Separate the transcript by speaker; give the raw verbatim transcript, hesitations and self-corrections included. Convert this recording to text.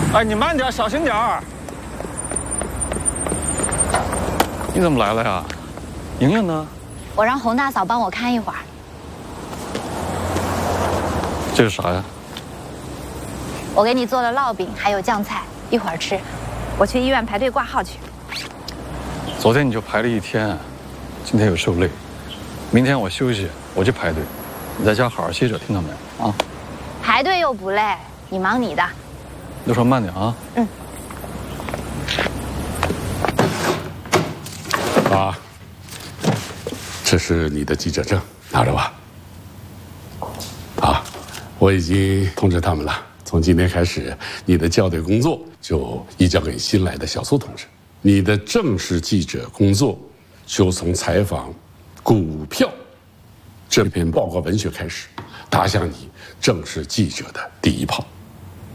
Speaker 1: 哎，你慢点，小心点儿。你怎么来了呀？莹莹呢？
Speaker 2: 我让洪大嫂帮我看一会儿。
Speaker 1: 这是啥呀？
Speaker 2: 我给你做了烙饼，还有酱菜，一会儿吃。我去医院排队挂号去。
Speaker 1: 昨天你就排了一天，今天又受累，明天我休息，我去排队。你在家好好歇着，听到没有？啊？
Speaker 2: 排队又不累，你忙你的。
Speaker 1: 就说慢点啊。
Speaker 2: 嗯。
Speaker 3: 啊，这是你的记者证，拿着吧。啊，我已经通知他们了，从今天开始，你的校对工作就移交给新来的小苏同志。你的正式记者工作就从采访股票这篇报告文学开始，打响你正式记者的第一炮。